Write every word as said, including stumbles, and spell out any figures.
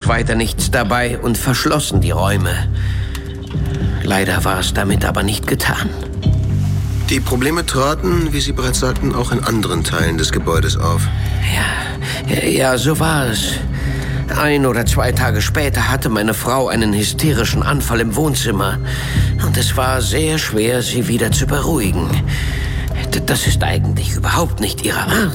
weiter nichts dabei und verschlossen die Räume. Leider war es damit aber nicht getan. Die Probleme traten, wie Sie bereits sagten, auch in anderen Teilen des Gebäudes auf. Ja, ja, so war es. Ein oder zwei Tage später hatte meine Frau einen hysterischen Anfall im Wohnzimmer. Und es war sehr schwer, sie wieder zu beruhigen. D- Das ist eigentlich überhaupt nicht ihre Art.